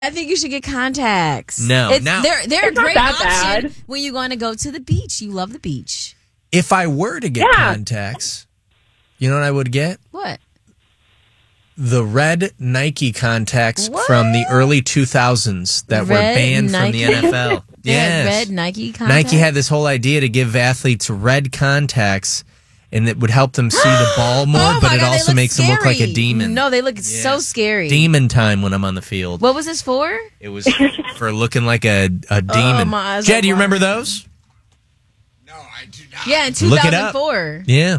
I think you should get contacts. No, they're a It's not great that option bad. when you want to go to the beach. You love the beach. If I were to get contacts, you know what I would get? What? The red Nike contacts What? from the early 2000s that were Red banned Nike? from the NFL. They had Yes. red Nike contacts? Nike had this whole idea to give athletes red contacts, and it would help them see the ball more, Oh but my it God, they also look makes them look like a scary. demon. No, they look so Yes. scary. Demon time when I'm on the field. What was this for? It was for looking like a demon. my eyes Jed, are do you remember watering. those? No, I do not. Yeah, in Look it up. 2004. Yeah.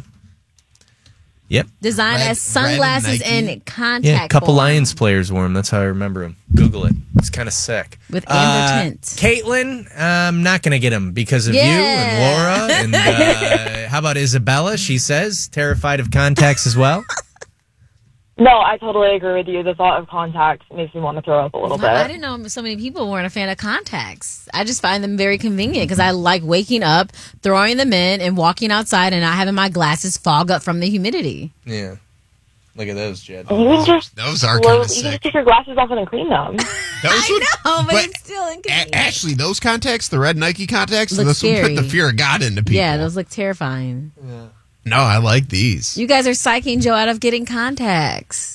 Yep. Designed Red- as sunglasses red Nike? and contact Yeah, a couple form Lions players wore them. That's how I remember them. Google it. It's kind of sick. with amber tint. Caitlin, I'm not going to get them because of you Yeah. and Laura. And how about Isabella? She says terrified of contacts as well. No, I totally agree with you. The thought of contacts makes me want to throw up a little bit. I didn't know so many people weren't a fan of contacts. I just find them very convenient because I like waking up, throwing them in, and walking outside and not having my glasses fog up from the humidity. Yeah. Look at those, Jed. You can just Those are blow- kind of you can just sick. take your glasses off and then clean them. Those would, Oh, but it's still inconvenient. Actually, those contacts, the red Nike contacts, Look those would scary. put the fear of God into people. Yeah, those look terrifying. No, I like these. You guys are psyching Joe out of getting contacts.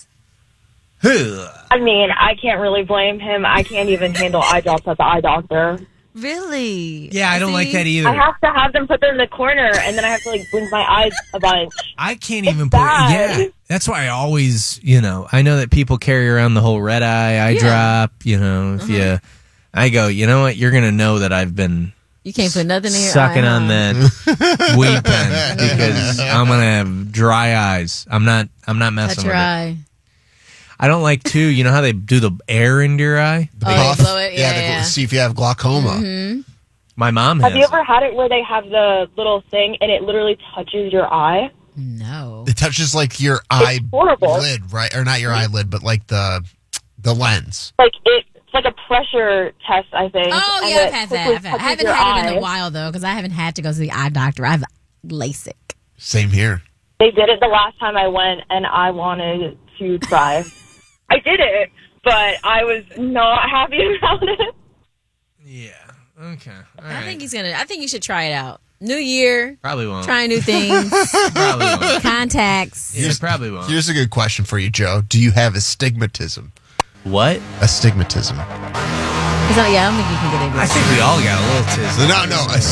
I mean, I can't really blame him. I can't even handle eye drops at the eye doctor. Really? Yeah, I don't like that I either. have to have them put them in the corner, and then I have to like blink my eyes a bunch. I can't even put. bad. Yeah, that's why I always, I know that people carry around the whole red eye drop. If I go, you know what, you're gonna know that I've been You can't put nothing in your sucking eye, on huh? that weed pen because I'm gonna have dry eyes. I'm not messing Touch with your it. eye. I don't like to. You know how they do the air into your eye? Oh, they blow it? Yeah, to yeah. see if you have glaucoma. Mm-hmm. My mom has. Have you ever had it where they have the little thing and it literally touches your eye? No. It touches like your eye horrible. lid, right? Or not your eyelid, but like the lens. Like it's like a pressure test, I think. Oh, and yeah, it I've had quickly that. I touches haven't your had it in eye. a while, though, because I haven't had to go to the eye doctor. I have LASIK. Same here. They did it the last time I went, and I wanted to cry. I did it, but I was not happy about it. Yeah. Okay. All I right. think I think you should try it out. New year, Probably won't. trying new things, Probably won't. contacts. Yeah, probably won't. Here's a good question for you, Joe. Do you have astigmatism? What? Astigmatism. So, yeah, I don't think you can get into I it. think we all got a little tism. No.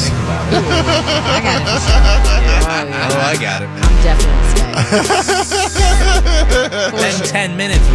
I got it. For sure. Oh, I got it. I'm definitely staying. Then 10 minutes